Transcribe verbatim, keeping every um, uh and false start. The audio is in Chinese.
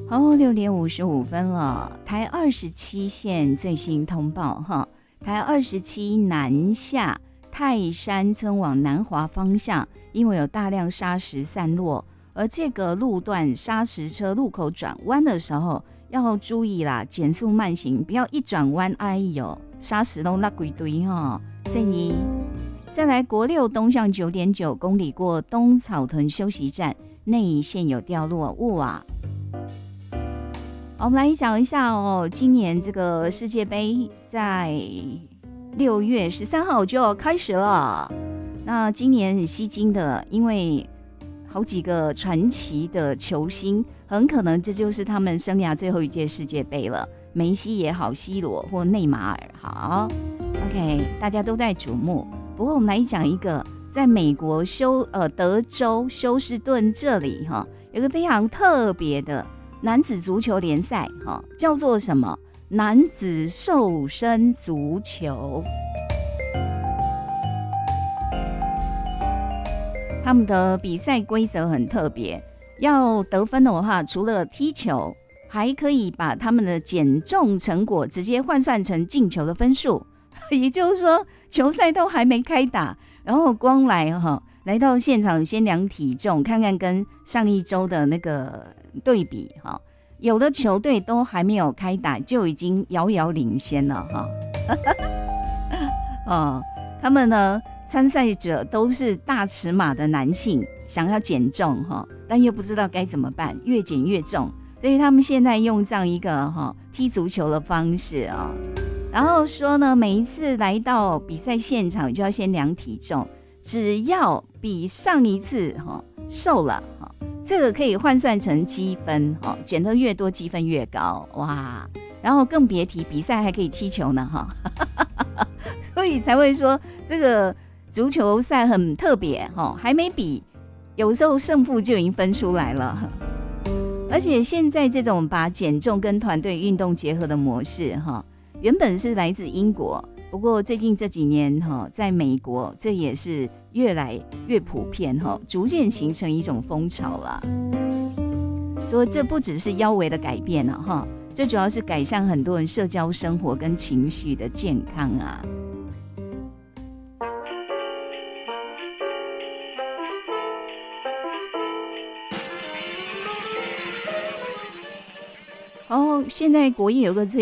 哦，六点五十五分了。台二十七线最新通报哈，台二十七南下泰山村往南华方向，因为有大量砂石散落，而这个路段砂石车路口转弯的时候要注意啦，减速慢行，不要一转弯，哎呦，砂石都那几堆哈。所以再来国六东向九点九公里过东草屯休息站，内一线有掉落物啊。好，我们来讲一下哦，今年这个世界杯在六月十三号就要开始了。那今年很吸睛的，因为好几个传奇的球星，很可能这就是他们生涯最后一届世界杯了。梅西也好， C 罗或内马尔好 ，OK， 大家都在瞩目。不过我们来讲一个，在美国休呃德州休斯顿这里哈，有个非常特别的男子足球联赛哈，叫做什么？男子瘦身足球。他们的比赛规则很特别，要得分的话，除了踢球，还可以把他们的减重成果直接换算成进球的分数。也就是说，球赛都还没开打，然后光来哈来到现场先量体重，看看跟上一周的那个对比哈。有的球队都还没有开打，就已经遥遥领先了哈。哦，他们呢？参赛者都是大尺码的男性，想要减重哈，但又不知道该怎么办，越减越重，所以他们现在用这样一个哈踢足球的方式啊，然后说呢，每一次来到比赛现场就要先量体重，只要比上一次哈瘦了哈，这个可以换算成积分哈，减得越多积分越高哇，然后更别提比赛还可以踢球呢哈，所以才会说这个。足球赛很特别，还没比，有时候胜负就已经分出来了。而且现在这种把减重跟团队运动结合的模式，原本是来自英国，不过最近这几年在美国，这也是越来越普遍，逐渐形成一种风潮了。所以这不只是腰围的改变了，这主要是改善很多人社交生活跟情绪的健康啊。哦，现在国艺有个最